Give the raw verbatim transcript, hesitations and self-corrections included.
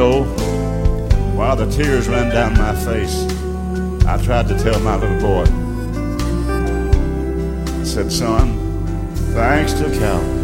So, while the tears ran down my face, I tried to tell my little boy. I said, son, thanks to Calvary,